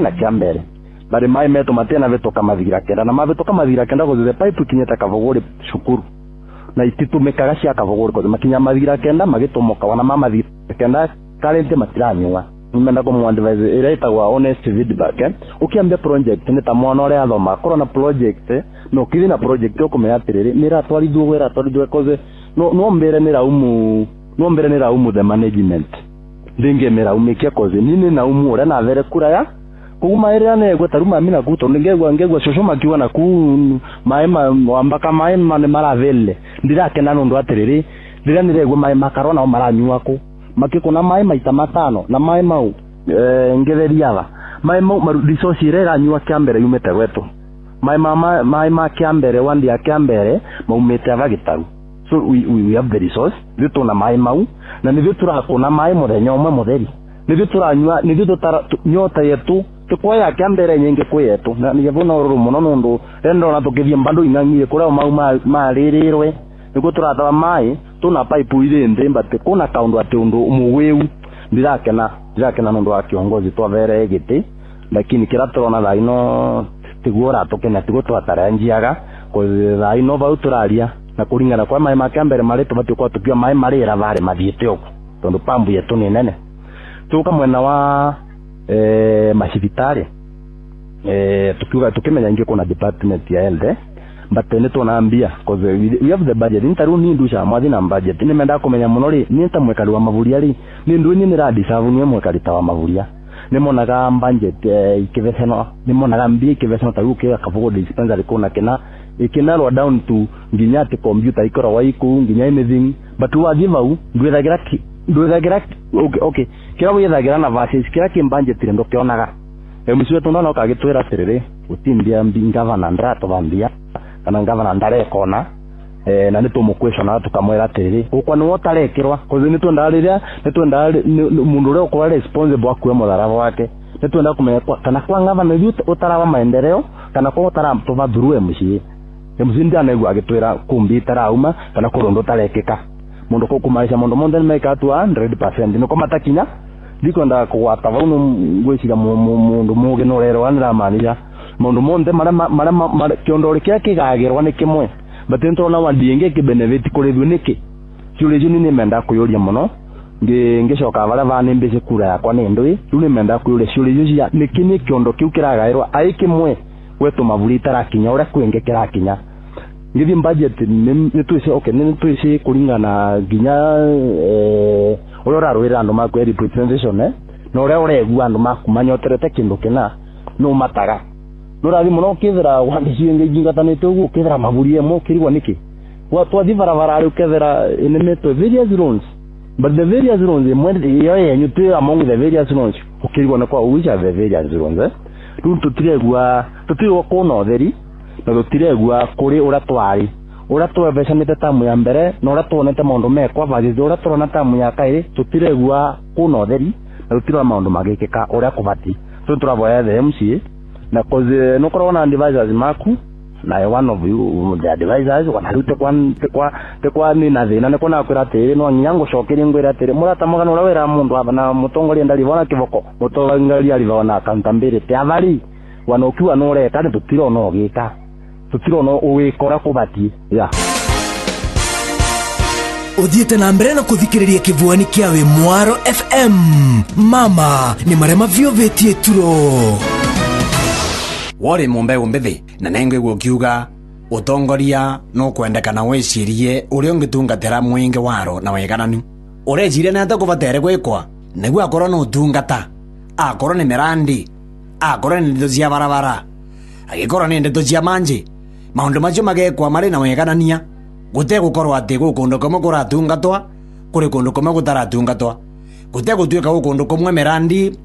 na kiambere bari mai meto matena vetoka mathira kenda na mavetoka mathira kenda guthe pipe kinyeta kavogori shukuru na ititumikaga cia kavogori guthe makinya mathira kenda magitomoka wana mama mathira kenda karente matiranywa nimenda ko mu advise iraita wa honest feedback ukiambia project ni ta mwana ore athoma korona project no kiri na project ukumenya atiriri nira twari koze no mbere ni raumu the management ndinge mera umekia koze nini na ure na vere kuraya kuma area ne gwetaruma mina guto ngegwa shoshoma kiwa na ku maema wambaka maema ne maravelle ndirake nano ndo atiriri ndiranire gwe maema karona o maranywa ko makikona maema itamatano na maema ngetheriaga maema resource rera nywa kiambere yumete gwetu maema kiambere wandi ya kiambere maumete avagitaru. So we have the resource vitu na maema na nivyo turakona maema muthenya umwe mutheri nivyo turanywa nivyo tutara nyota yetu tukoya kiambere nyingi kwetu na nivyo uru muno nundu rendo na tukithie mbando ingangire kuria mau maririrwe niko turatawa mai tuna pipe irinde mbate kuna kaundu ati undu umugweu ndirakena nundu wa kiongozi twavere giti lakini kira turona thaino tigura tukena tigo twataranjiaga ko thaino vau turaria na kuringana kwa mai makambere marito batiko tukio mai marira vare mathiete oku tondu pambu yetu ni nene tuka mwena wa masivitari tukiuga tukimenya ingi kuna department ya elde but ne tunaambia cause we have the budget ntaru ni ndusha mwathi na budget ni menda kumenya muno ri ni ntamwekali wa mavuria ri ni ndu ni radi savu ni mwekali ta wa mavuria ni monaga budget ikiveseno ni monaga mbi ikiveseno ta uke akavugo dispensary kuna kena ikinarwa down to nginyati computer ikora waiku nginya anything but wajivau ndwethagira okay kira wethagira na verses kira kimbudget ndo kionaga msiwe tondona ukagitwira tiriri utimbia mbingava na ndato bambia kana ngavana ndare kona na nitumukweshona tukamwera tiriri ukwa ni wotarekirwa kozi nitwendariria mundu ule ukwa responsible akwe mudharava wake nitwenda kumenya kana kwa ngavana yuta utarava maendeleo kana kwa utara tuva through MC ndia negwa agitwira kumbi tarauma kana kurondo tarekeka mundu kukumaisha mundu monde make tu 100% niko matakinya ndikonda kuwata vauno ngwiciga mundu muge no rero wanira manija mundu monde mara kiondore kia kigagirwa ni kimwe batento na wadienge ki benefit kurithu niki ciurio ni menda kuyuria muno ngicoka bara vane mbese kura yakwa ni ndui ni menda kuyuria ciurio cia niki ni kiondo kiu kiragairwa ai kimwe wetu mavuri tarakinya ura kwenge kirakinya ngithi budget ni tuice okay ni tuice kuringana ginya ora rwira andu makwe representation no ore uregua andu makumanyoterete kindu kina no mataga no rathi muno kithira wandici ngingatanite ugu kithira mavurie mo kirigwa niki watu adivara ari ukethira enemeto various loans but the various loans yo yenyu tu among the various loans ukirigwa na kwa uja the various loans tutiregwa kuno theri na tutiregwa kuri uratwari uratwebecanite tamu ya mbere na uratwonete maundu mekwa vajithi uratwona tamu ya kairi tutiregwa kuno theri na tutirwa maundu magikika uria kubati turavoya the MC na cause no korona advisors maku na one of you the advisors wanarute kwa ni na thina ne kona kwira tiri no nyango shokeri ngwira tiri murata mogana ura wera mundu abana mutongori ndali bona kivoko mutongori ali bona kantambire te avari wanokiwa no reta ne tutiro no gika tutiro no uwikora kubati ya Uthiete na mbere na kuthikiriria kivuani kiawe Mwaro FM mama ni marema vyo vetie turo wori mumbegu mbithi na nengwe gukiuga utongoria no kwendekana wicirie uri ungitungatira mwingi waro na wegananu urejire na atakuvatere gwikwa niguo akorwo no utungata akorwo ni mirandi akorwo ni ndeto cia barabara agikorwo ni ndeto cia manji maundu macio magekwa mari na weganania gute gukorwo ati gukundu kumwe kuratungatwa kuri kundu kumwe gutaratungatwa gute gutuika gukundu kumwe mirandi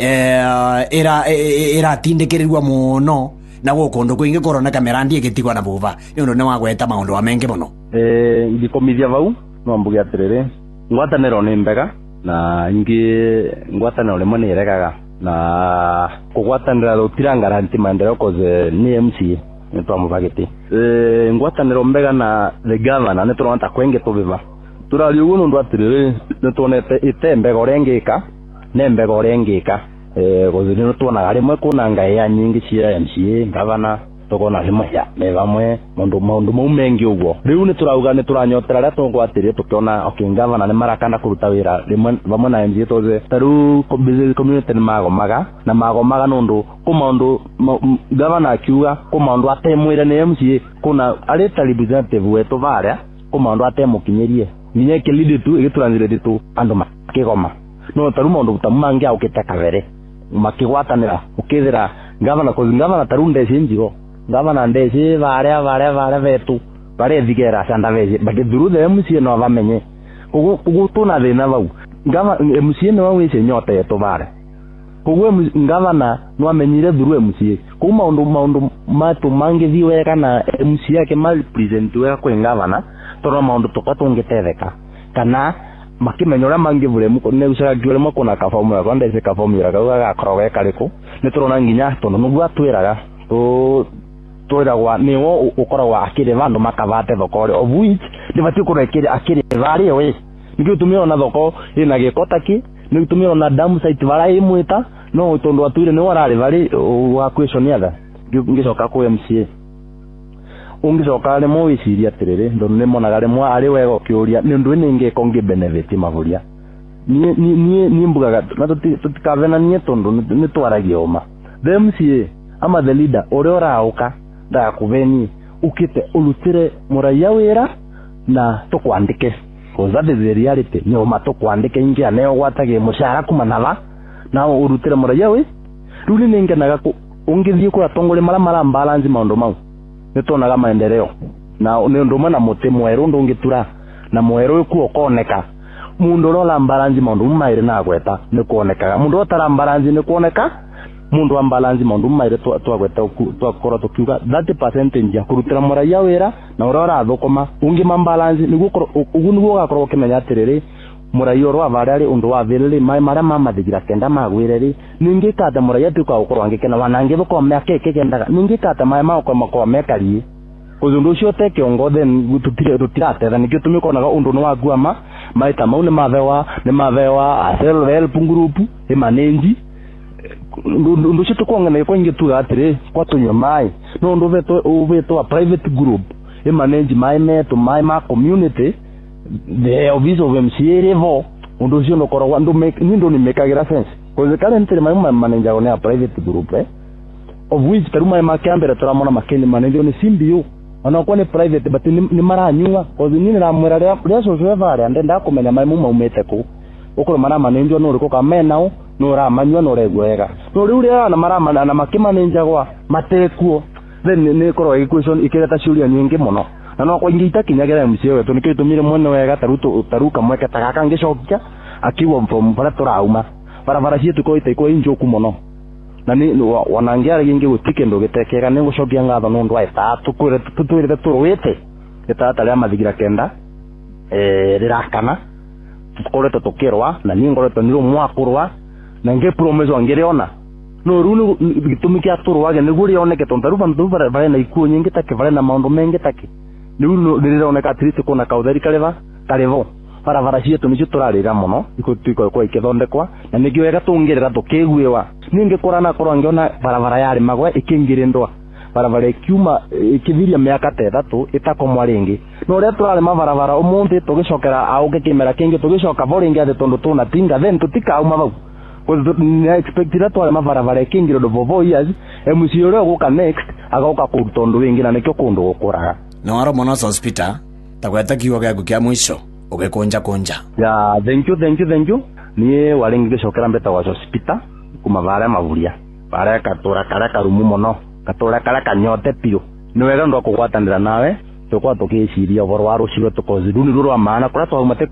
era tindekerirwa muno na gukundu kwingi korona kamerandi igitigwa na buva nundu ne wagweta maundu amenge muno ngikomithia vau no mbuge atiriri ngwataniro ni mbega na ingi ngwataniro rimwe ni iregaga na kugwatanira rutira garanti maendeleo koze ni MC nitwamuvagiti ngwataniro mbega na the governor nituronta kwenge tubiva turali ugu nundu atiriri nitonete ite mbega orengika ne mbega orengika gozino tuona rimwe kuna ngai ya nyingi cia MCA gavana tokona rimwe ya me bamwe mundu mumengi ugo riu ni turauga ni turanyotera ria tungwatirie tukiona gavana ni marakanda kuruta wira rimwe bamwe na MCA toze taru community ni magomaga nundu kumaundu gavana akiuga kumaundu atemwire ni MCA kuna areta representative wetu baria kumaundu atemukinyerie niye kelide tu igituranire tu andu makigoma no taru maundu butamangia ukiteka vere makigwatanira ukithira gavana taru ndeci njigo gavana ndeci baria betu baria thigera sanda bezi but through the MCA no bamenye kugu tuna thina bau MCA no wise nyota yetu bare kugu gavana no amenyire through MCA kugu maundu matu mangithi wega na MCA yake mal present wega kwa gavana toro maundu tukatungitetheka kana makimenyora mangivure muko ne usaga giore mako na kafomu ya kwanda ise kafomu ya gaga koroge kariku ne turona nginya tono nugu atwiraga twiragwa niwo ukoragwa akire vandu makavate thokore of which ndibati kurekire akire vari we nigyo tumiro na thoko ina gikotaki nigyo tumiro na dam site vara imwita no tondo atwire ni warari vari wa question yatha ngicoka ku MCA ungicoka ri mo wiciria atiriri ndonu ni monaga ri mwa ari wego kiuria ni ndu ninge kongi benefit maguria ni mbugaga na tutikavena nie tondu ni twaragia uma the MCA ama the leader ore auka da kuveni ukite ulutire muraya wira na tukwandike because that is the reality ni uma tukwandike ingia neo gwatage mushara kumanava na urutire muraya we ruli ninge naga ungithie ku atongole mara balance maundu mau nitonaga maendeleo na ni nduma na muti mweru ndungitura na mweru ku okoneka mundu rola balance maundu maire na gweta ni kuoneka mundu otara balance ni kuoneka mundu ambalance maundu maire twagweta twakora tukiuga 30% ya kurutira muraya wira na urora thukuma ungi mambalance niguo gakorwo kimenya atiriri muraya ro avarari undu wa viriri mai mara mamathigira kenda magwireri ningi kata muraya tuka ukorwo ngikena wanange buko meke kendaga ningi kata mai mako mekari uzundu ucio teke ongothe tutiratetha nikio tumikonaga undu no waguama maita mau ni mavewa asel help group emanenji ndu cio tukwongana ko ingituga atiri kwa tunyo mai no ndu veto a private group emanenji mai meto mai ma community the office of MCA level undu cio no korwa ndu ni mekagira sense because currently mai manager on a private group of which taruma makambere turamona makeni manager ni simbio ona kwa ni private but ni maranyua because ni ramwera ria socio vare ndenda kumenya mai mu maumete ku ukoro mara manager no riko kamenao no ramanyua no regwega no riu ria na mara na makimanager gwa matekuo then ni korwa equation ikireta ciuria nyingi muno na no kwa ingita kinyagira MCA wetu nikio tumire mwene wega taruka mweke tagaka ngicokia akiwa from bara turauma bara cietu ko ite ko injoku muno na ni wanangia ringi gutike ndo gitekega ni gucokia ngatho no ndwa itatu kwire tutwire turwite itata ria mathigira kenda rirakana tukoretwo tukirwa na ni ngoretwo ni rumwakurwa na nge promise ngiriona no runu gitumikia turwage niguo rioneke tondaru bandu bara na ikuo nyingi take bara na maundu mengi take niu rioneka atirite kuna kautheri karivo bara cietu nicio turarira muno ikutuiko kwa ikithondekwa na ningĩ wega tungirira tukiguiwa ninge korana korwa ngiona bara yari magwe ikingirindwa bara ikiuma ikithiria miaka 3 itakomwa ringi no ria turare mabarabara umunthi tugicokera auge kimera kingi tugicoka boringi athe tondu tuna tinga then tutikauma bau because expectira tware mabarabara ikingiro do bobo years MCA uri guka next agauka kutondu wingi na nikyo kundu gukuraga no aro mono hospital tagweta kiwa gya gukia mwisho ugekonja ya thank you ni walingi gicokera mbeta wa hospital kuma vare mavuria vare katura kara karumu mono katura kara kanyote pio ni wega ndo kugwatanira nawe tukwa tukiciria uboro wa ruciro tukoziruni ruru amana kura twamate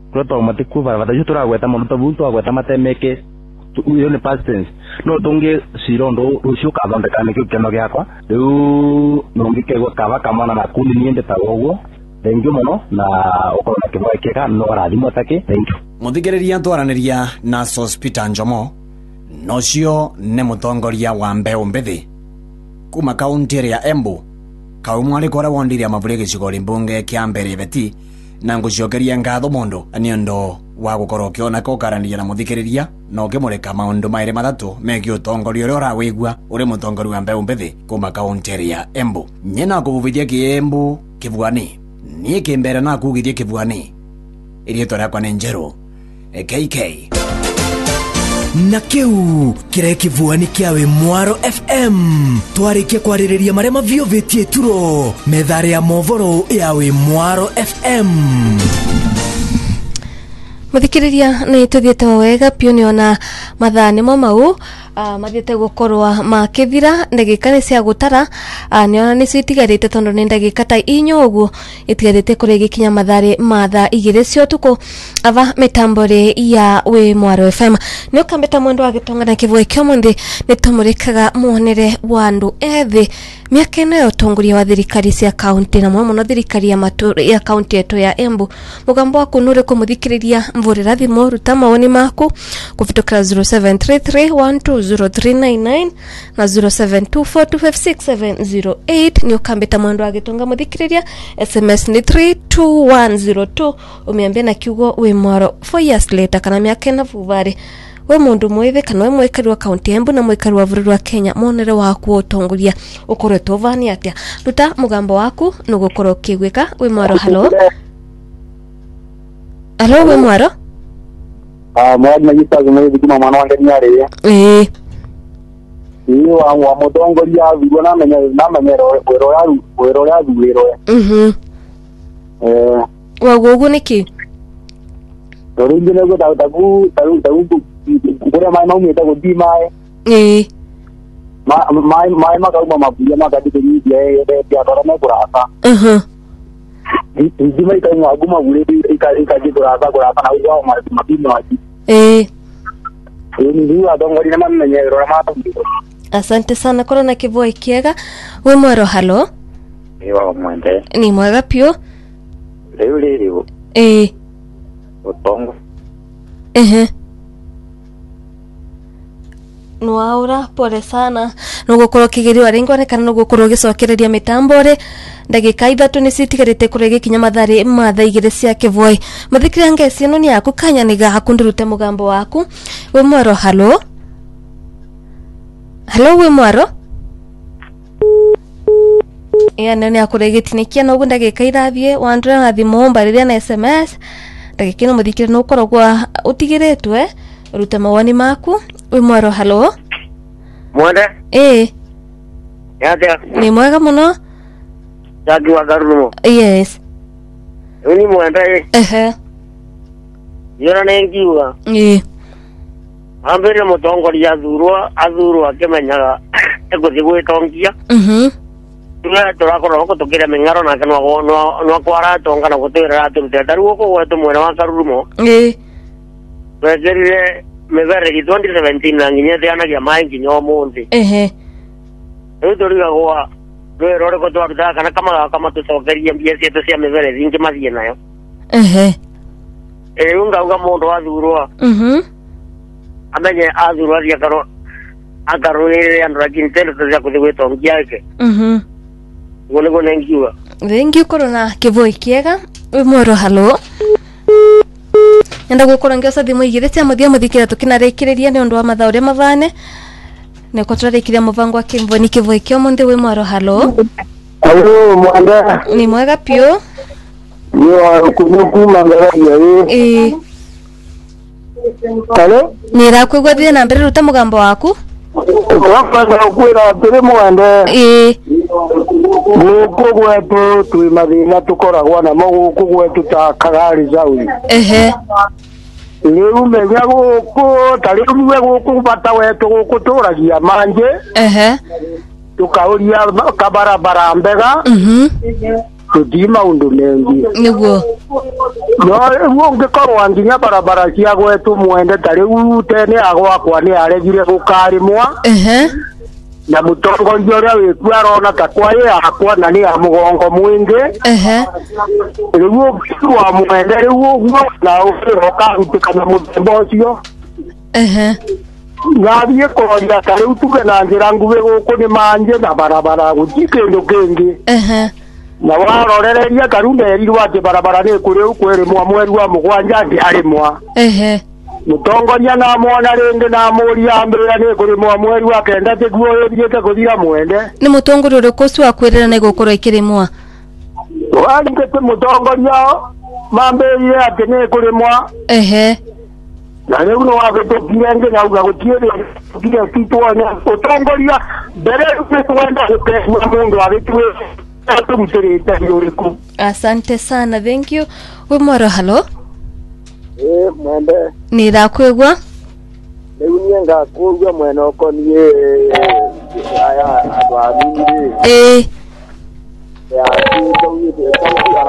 kuo vare vata turagweta mundu tabuntu agweta matemeke iyo ni past tense no tungi cirondo rucio kathondeka nikio keno giakwa riu nongikegwa kava kamana na kundi niende tagoguo thank you muno na ukorwo na kibwa kega no rathimo take thank you muthigiriria twaraniria na hospital njomo nocio ne mutongoria wa mbeu mbithi kuma kaunti ya Embu kaumwari kora wondiria mavure gicigo rimbunge kia mbere beti na ngucokeria ngatho mundu ani ndo wa gukorwo kiona ko karania na muthikiriria no kimureka maundu maire matatu megi utongoria uria urawigua uri mutongoria wa mbeu mbithi kuma kaunti ya Embu. Nyina kubuvithia Kiembu kivuani nie kimbere na kugithia kivuani irietwa riakwa ni Njeru KK na kiu kire kivuani kiawe Mwaro FM twarikia kwaririria maria maviovetie turo methare ya movoro yawe Mwaro FM. Muthikiriria ni tuthiete wega pio ni ona mathane mo mau mathiete gukorwa makithira ndagika ni cia gutara ni ona ni citigarite tondu ni ndagika ta inyo uguo itigarite kuregikinya mathare matha igire cio tuko ava mitambore ya we Mwaro FM ni ukambeta mwendo wa gitongana kivwe kyo mundi ni tumurikaga muonere wa andu ethi miaka ino ya utongoria wa thirikari cia kaunti na muno thirikari ya kaunti yetu ya Embu. Mugambo waku nure kumuthikiriria mvurira thimo ruta maoni maku kuvitukira 0733120399 na 0724256708 ni ukambeta mwendo wa gitonga muthikiriria. SMS ni 32102 umiambia na kiugo we Mwaro 4 years later kana miaka ina vuvare we mundu mwithe kana we mwekari wa kaunti Embu na mwekari wa vururu wa Kenya monere waku utongoria ukoretwo vani atia ruta mugambo waku nugukorwo kigwika we Mwaro. Hello we Mwaro. Mwana yitaga mwezi kuma mwana wange nyare iyo wa mutongoria thugwa na menyero wero ya thugwiro wagugu niki Toringi nego tagu kure mai mau meta gudi mai mai makauma mabuya makadike ni ya dora me kurasa ndi mai kai ngaguma bure ikaje kurasa na uwa mapimo aji ni ndio adongori na mamenyero na mata. Asante sana korona kivoi kiega we Mwaro. Halo ewa mwende ni mwega pio leo utongo nuaura pole sana nugukorwo kigiriwa ringone kana nugukorwo gicokereria mitambore ndagika ithatu ni citigarite kurege kinya mathare matha igire cia kivoi. Muthikira ngesi ino ni yaku kanya ni gakundurute mugambo waku we Mwaro. Halo we Mwaro. Nani akuregitinikia no ndagika irathie wandura na thimu mbariria na SMS ndagika ino muthikira no ukoragwa utigiretwe ruta mawani maku we Mwaro. Halo mwende yate ni mwega muno Jagi wa Garumo. Yes Uni mwende yona nengiwa ambere mutongoria athurwa akimenyaga ekuthi gwitongia turakora gutukira mingaro na kanwa no kwara tonga na gutwira turute daruo ko wetu mwena wa Garumo wegerire mevere ki 2017 na nginya thianagia mai nginya umuthi turiga rore ko twaruta kana kama tucokerie mbia cietu cia mevere thingi mathie nayo unga mundu athurwa amenye athurwa ria akarurire andu akintendo cia kuthi gwitongia yake gole nengiwa thengi korona kivoi kiega we Mwaro. Halo nenda gukora ngiosa thimu igire cia muthia muthikira tukinarikiriria ni undu wa mathaure mavane ne ko turarekiria muvango akimvoni kivoi kio munde we Mwaro. Halo mwanda ni mwega pio yo kuma ngaragia Halo ni rakwigwa thie na mbere ruta mugambo waku wakanda kwira tiri mwanda guku gwetu twi mathina tukoragwa namo guku gwetu ta Kagari Zauri riu menya guku tariu mwe guku bata wetu guku turagia manje tukauria kabarabara mbega tutima undu mengi niguo no ngikorwa nginya barabara cia gwetu mwende tariu tene agwakwa ni aregire gukarimwa na mutongoria uria wiku arona ta kwa ye akwa na ni amugongo mwingi riu wa mwende riu na ukiroka utikana muthemba ucio ngathie kuroria tariu tuge na njira nguvi guku ni manje na barabara guti kindu kingi na warorereria karunda erirwa ati barabara ni kuri kwiri mwa mweri wa mugwanja ndi arimwa mutongoria na mwana rende na muri ambira ni kuri mweri wa kenda teguo yete kuthira mwende ni mutongoria urukosu akwirira na gukoro ikirimwa wali ngete mutongoria mamberie ati ni kuri mwa na leo no agotokire nge na ugagotire kile kitu wana mutongoria mbere kwenda kwa mundu abitwe atumtirite yuriku. Asante sana, thank you. We mwaro, halo? Mwende. Nirakwegwa? Neunyenga kuugwa mweno konie aya adwamire. Ya kitu yide tangu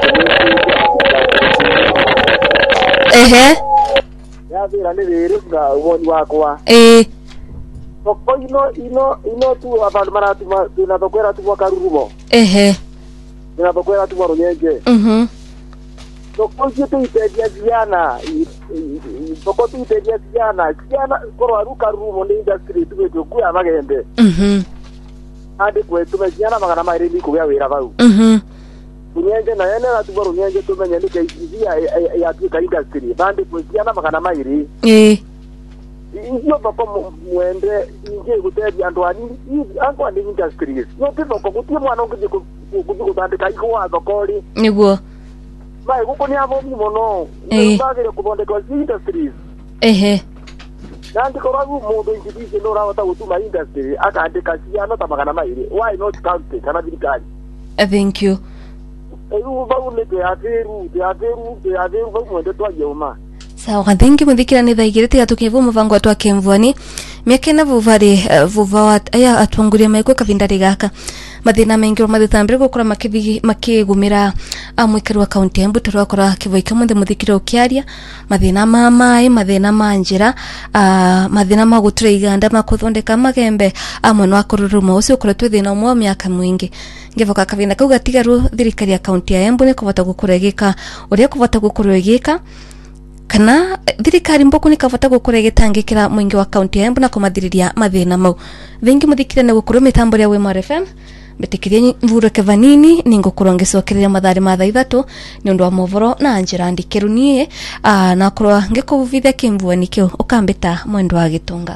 anataka. Ya vira ni viru ga umoni wakwa. Soko ino tu abantu maratuma tunapokwera tu wakarurubo. Tunapokwera tu warunyeje. Soko kitu itedia ziana. Soko tu itedia ziana. Ziana koro aruka rumo ni industry tu kuya magembe. Hadi kwetu meziana magana mairi kuya wira bau. Runyeje na yene atu warunyeje tumenye ni kaizia ya tu industry. Hadi kweziana magana mairi. Iyo bako mwende inje gutedia ndwani anko andi industries no tipo kutie mwana ngije kutandika iko wazo koli niguo mai guko ni abo ni mono ngabagire kubondeka industries nandi koragu mundu injibije no rawata gutuma industry akaandika ciano tamagana mairi why not county kana birikani. Thank you. Bau ne te atheru bau mwende twajoma. Sawa, thengi muthikira ni thaigire tiga tukivu muvango atwa kemvwani miake na vuvari vuva aya atwanguria maiko kavindari gaka mathina mengi mathitambire gukora makigumira amwikari wa kaunti ya Embu turokora kivoika munde muthikira ukiaria mathina ma mai mathina ma njira mathina ma gutura iganda makuthondeka magembe amwe no akururuma ucio ukora twithina umwe miaka mwingi ngivoka kavinda kau gatigaru thirikari ya kaunti ya Embu ni kubata gukuregeka uria kubata gukuregeka kana thirikari mboku ni kavata gukora gitangikira mwingi wa kaunti ya Embu na kumathiriria mathina mau vengi muthikire ne gukuru mitambo ya Wema FM betikiria mvuro kevanini ningo kurongesokereria mathari ma thaa 3 ni undu wa movoro na njira ndikiru nie na kurwa ngikuvithia kimvuani kio ukambita mwendo wa gitunga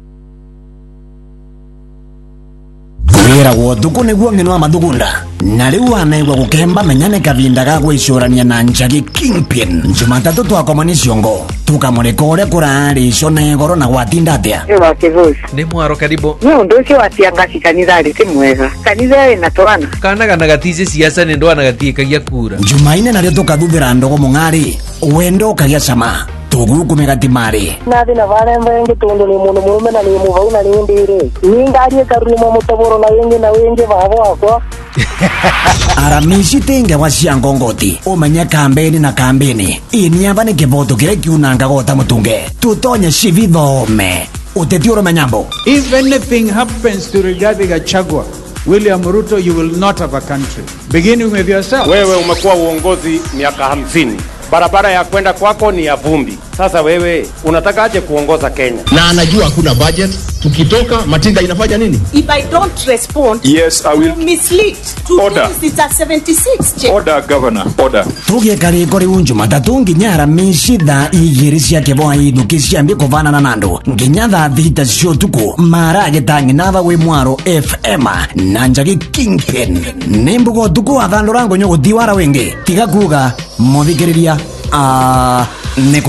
wira wotuku niguo ngino amathugunda na riu anaigwa gukemba menyane kavinda ga gwicurania na Njagi Kingpin Jumatatu twakomani ciongo tukamurika uria kurari ico na igoro na gwatinda atia ewa kivusi ni mwaro karibu ni undu ucio watiangasi kanitha ri ti mwega kanitha ina twana kana gatize siasa ni ndo anagatiikagia kura Jumaine nario tukathuthira ndogo mung'ari wendo kagia sama tugukumira timari nathi na varembe tundu ni mundu murume na ni muvau na ni ndire ni ngari karuma mutoboro na wengi babo wako Aramisi tenge wa ciangongoti umenya kambeni na kambeni ini ava ni kivoto kire kiunanga gota mutunge tutonye civithome utetiuro menyambo. If anything happens to Rigathi Gachagua, William Ruto, you will not have a country. Beginning with yourself. Wewe umekuwa uongozi miaka 50. Barabara ya kwenda kwako ni ya vumbi. Sasa wewe unataka aje kuongoza Kenya? Na anajua hakuna budget. Tukitoka Matinda inafanya nini? If I don't respond, yes, I will mislead. Order. It's at 76. Order, Governor. Order. Tuge kari kori Jumatatu nginya Aramisi thaa 2 cia kivoa ithuki ciambi kuvana na nandu nginya thaa 3 cia utuku mara gitangi nava wi Mwaro FM na Njagi Kingpin nimbugo tuku athandura ngonyo gutiwara wingi tiga kuga muthikiriria niko